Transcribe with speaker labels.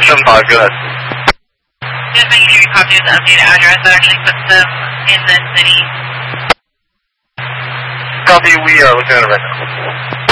Speaker 1: 475, go ahead.
Speaker 2: Just making sure you copy the updated address. That actually puts them in the city.
Speaker 1: Copy, we are looking at it right now.